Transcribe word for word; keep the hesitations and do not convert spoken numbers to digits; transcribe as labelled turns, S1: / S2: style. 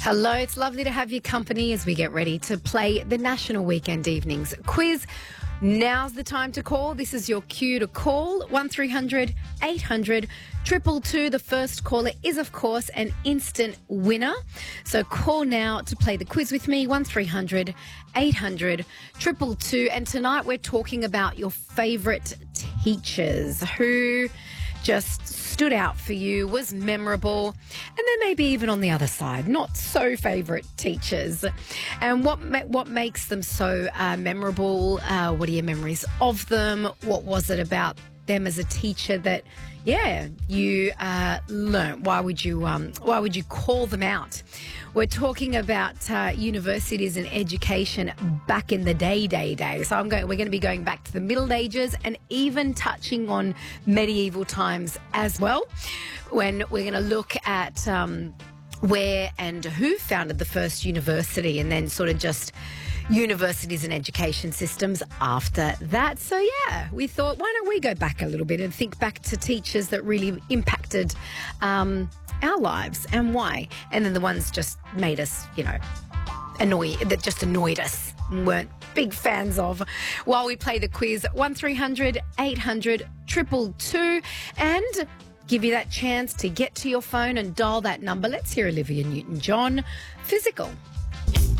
S1: Hello, it's lovely to have your company as we get ready to play the National Weekend Evenings quiz. Now's the time to call. This is your cue to call. one three hundred eight hundred two two two. The first caller is, of course, an instant winner. So call now to play the quiz with me, one three hundred eight hundred two two two. And tonight we're talking about your favourite teachers who just stood out for you, was memorable, and then maybe even on the other side, not so favourite teachers. And what ma- what makes them so uh, memorable? Uh, what are your memories of them? What was it about them as a teacher that, yeah, you uh, learnt? Why would you um, Why would you call them out? We're talking about uh, universities and education back in the day, day, day. So I'm going. We're going to be going back to the Middle Ages and even touching on medieval times as well. When we're going to look at um, where and who founded the first university, and then sort of just universities and education systems after that. So, yeah, we thought, why don't we go back a little bit and think back to teachers that really impacted um, our lives and why? And then the ones just made us, you know, annoy, that just annoyed us and weren't big fans of. While we play the quiz, one three hundred eight hundred two two two, and give you that chance to get to your phone and dial that number. Let's hear Olivia Newton-John, Physical.